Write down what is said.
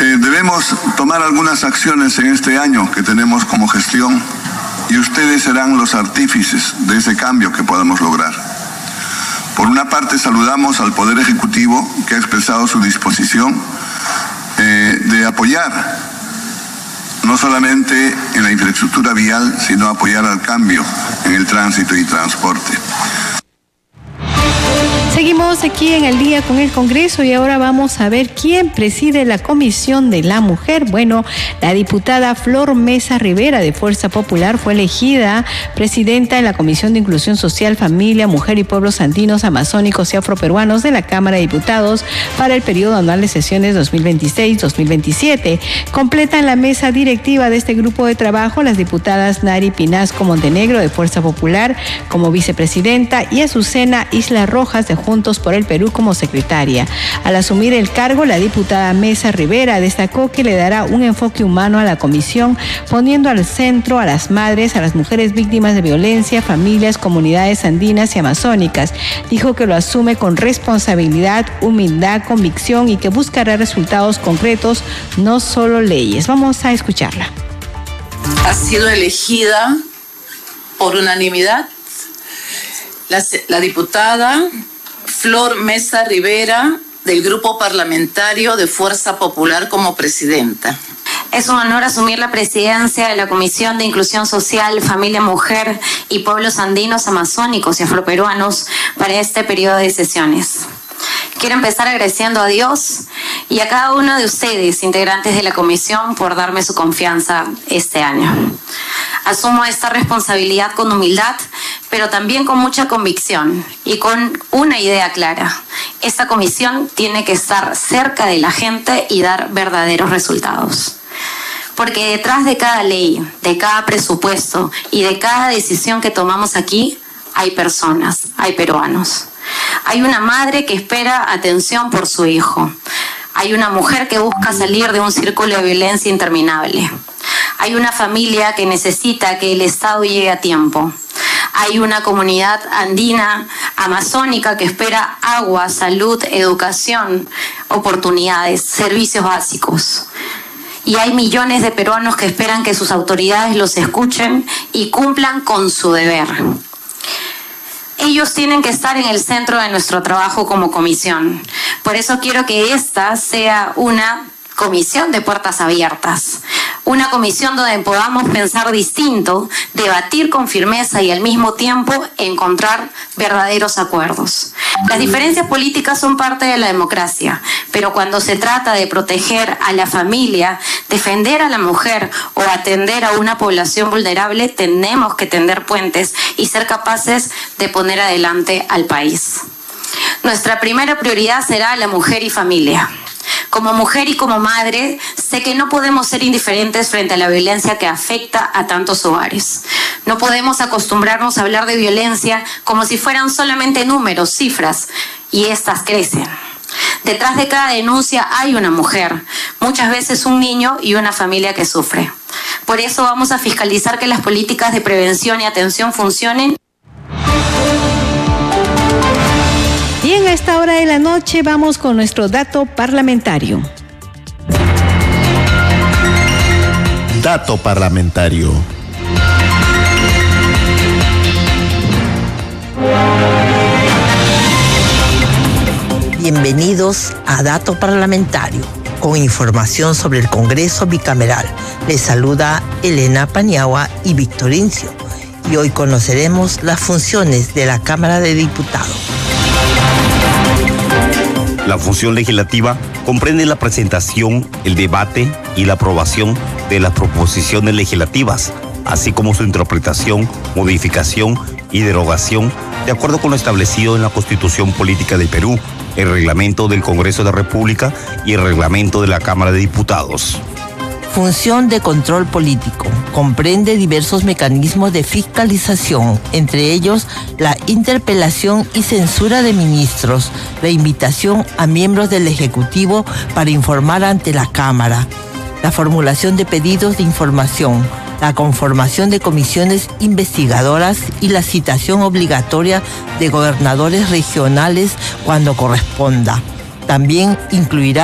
Debemos tomar algunas acciones en este año que tenemos como gestión y ustedes serán los artífices de ese cambio que podamos lograr. Por una parte, saludamos al Poder Ejecutivo que ha expresado su disposición de apoyar no solamente en la infraestructura vial, sino apoyar al cambio en el tránsito y transporte. Seguimos aquí en El Día con el Congreso y ahora vamos a ver quién preside la Comisión de la Mujer. Bueno, la diputada Flor Mesa Rivera de Fuerza Popular fue elegida presidenta de la Comisión de Inclusión Social, Familia, Mujer y Pueblos Andinos, Amazónicos y Afroperuanos de la Cámara de Diputados para el periodo anual de sesiones 2026-2027. Completan la mesa directiva de este grupo de trabajo las diputadas Nari Pinasco Montenegro de Fuerza Popular como vicepresidenta y Azucena Isla Rojas de Juntos por el Perú como secretaria. Al asumir el cargo, la diputada Mesa Rivera destacó que le dará un enfoque humano a la comisión, poniendo al centro a las madres, a las mujeres víctimas de violencia, familias, comunidades andinas y amazónicas. Dijo que lo asume con responsabilidad, humildad, convicción y que buscará resultados concretos, no solo leyes. Vamos a escucharla. Ha sido elegida por unanimidad la diputada Flor Mesa Rivera del Grupo Parlamentario de Fuerza Popular como presidenta. Es un honor asumir la presidencia de la Comisión de Inclusión Social, Familia, Mujer y Pueblos Andinos, Amazónicos y Afroperuanos para este periodo de sesiones. Quiero empezar agradeciendo a Dios y a cada uno de ustedes, integrantes de la comisión, por darme su confianza este año. Asumo esta responsabilidad con humildad, pero también con mucha convicción y con una idea clara. Esta comisión tiene que estar cerca de la gente y dar verdaderos resultados. Porque detrás de cada ley, de cada presupuesto y de cada decisión que tomamos aquí, hay personas, hay peruanos. Hay una madre que espera atención por su hijo. Hay una mujer que busca salir de un círculo de violencia interminable. Hay una familia que necesita que el Estado llegue a tiempo. Hay una comunidad andina, amazónica que espera agua, salud, educación, oportunidades, servicios básicos. Y hay millones de peruanos que esperan que sus autoridades los escuchen y cumplan con su deber. Ellos tienen que estar en el centro de nuestro trabajo como comisión. Por eso quiero que esta sea una comisión de puertas abiertas. Una comisión donde podamos pensar distinto, debatir con firmeza y al mismo tiempo encontrar verdaderos acuerdos. Las diferencias políticas son parte de la democracia, pero cuando se trata de proteger a la familia, defender a la mujer o atender a una población vulnerable, tenemos que tender puentes y ser capaces de poner adelante al país. Nuestra primera prioridad será la mujer y familia. Como mujer y como madre, sé que no podemos ser indiferentes frente a la violencia que afecta a tantos hogares. No podemos acostumbrarnos a hablar de violencia como si fueran solamente números, cifras, y estas crecen. Detrás de cada denuncia hay una mujer, muchas veces un niño y una familia que sufre. Por eso vamos a fiscalizar que las políticas de prevención y atención funcionen. Bien, a esta hora de la noche vamos con nuestro dato parlamentario. Dato parlamentario. Bienvenidos a Dato Parlamentario, con información sobre el Congreso Bicameral. Les saluda Elena Paniagua y Víctor Incio. Y hoy conoceremos las funciones de la Cámara de Diputados. La función legislativa comprende la presentación, el debate y la aprobación de las proposiciones legislativas, así como su interpretación, modificación y derogación, de acuerdo con lo establecido en la Constitución Política del Perú, el Reglamento del Congreso de la República y el Reglamento de la Cámara de Diputados. Función de control político. Comprende diversos mecanismos de fiscalización, entre ellos la interpelación y censura de ministros, la invitación a miembros del Ejecutivo para informar ante la Cámara, la formulación de pedidos de información, la conformación de comisiones investigadoras y la citación obligatoria de gobernadores regionales cuando corresponda. También incluirá